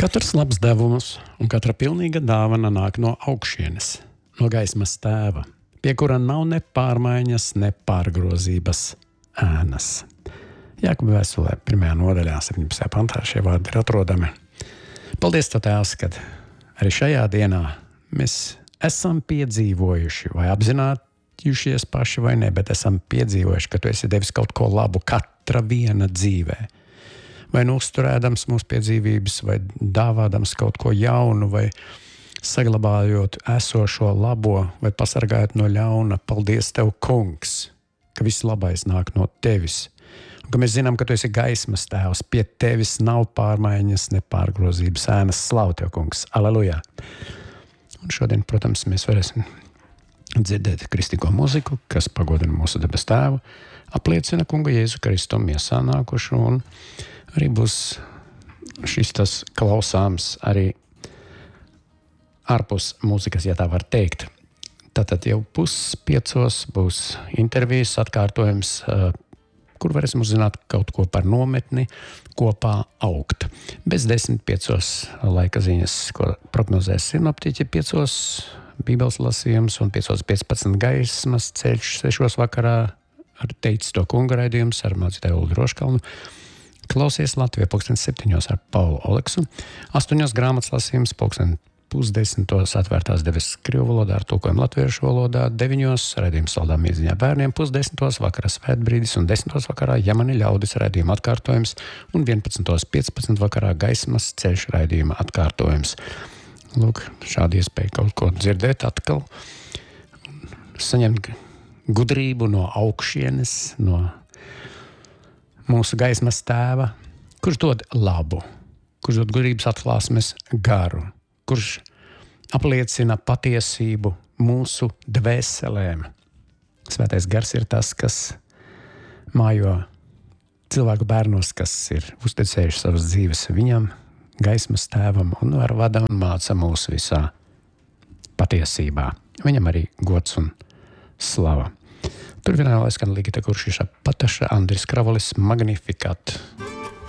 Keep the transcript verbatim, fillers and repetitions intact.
Katrs labs devums un katra pilnīga dāvana nāk no augšienes, no gaismas tēva, pie kura nav ne pārmaiņas, ne pārgrozības ēnas. Jākuba vēstulē pirmajā nodaļā, septiņpadsmitajā pantā šie vārdi ir atrodami. Paldies, Tev, Tēvs, kad arī šajā dienā mēs esam piedzīvojuši vai apzinājušies paši vai ne, bet esam piedzīvojuši, ka Tu esi devis kaut ko labu katra viena dzīvē. Vai nu uzturēdams mūsu piedzīvības, vai dāvādams kaut ko jaunu, vai saglabājot esošo labo, vai pasargājot no ļauna. Paldies Tev, Kungs, ka viss labais nāk no Tevis. Un ka mēs zinām, ka Tu esi gaismas tēvs, pie Tevis nav pārmaiņas, ne pārgrozības ēnas. Slavu Tev, Kungs! Aleluja! Un šodien, protams, mēs varēsim dzirdēt kristīgo mūziku, kas pagodina mūsu debes tēvu, apliecina Kungu Jēzu Kristu miesā nākušu, un arī būs šis tas klausāms arī ārpus mūzikas, ja tā var teikt. Tātad jau puspiecos būs intervijas atkārtojums, kur varēsim uzzināt kaut ko par nometni kopā augt. Bez desmit piecos laika ziņas, ko prognozēs sinoptiķi, piecos bībeles lasījums un piecos piecpadsmit gaismas ceļš, sešos vakarā ar teicis to kunga raidījums ar mācītāju Uldi Roškalnu. Klausies Latvijā pulksten septiņos ar Paulu Oleksu, astoņos grāmatas lasījums, pulksten pusdesmitos atvērtās debesis krievu valodā ar tulkojumu latviešu valodā, deviņos raidījums saldām ieziņā bērniem, pusdesmitos vakarā svētbrīdis un desmitos vakarā ja mani ļaudis raidījuma atkārtojums un vienpadsmitos piecpadsmit vakarā gaismas ceļš raidījuma atkārtojums. Lūk, šādi iespēja kaut ko dzirdēt atkal, saņemt gudrību no augšienes, no mūsu gaismas tēva, kurš dod labu, kurš dod gudrības atklāsmes garu, kurš apliecina patiesību mūsu dvēselēm. Svētais gars ir tas, kas mājo cilvēku bērnos, kas ir uzticējuši savas dzīves viņam, gaismas tēvam, un var vada un māca mūs visā patiesībā. Viņam arī gods un slava. Tur vienā lai skan Ligita Kuršiša, Pataša, Andris Kravolis, Magnificat.